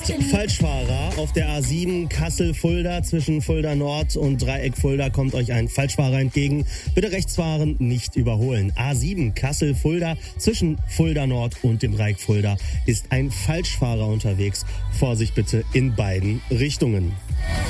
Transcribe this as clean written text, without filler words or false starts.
Falschfahrer auf der A7 Kassel-Fulda. Zwischen Fulda Nord und Dreieck Fulda kommt euch ein Falschfahrer entgegen. Bitte rechts fahren, nicht überholen. A7 Kassel-Fulda. Zwischen Fulda Nord und dem Dreieck Fulda ist ein Falschfahrer unterwegs. Vorsicht bitte in beiden Richtungen.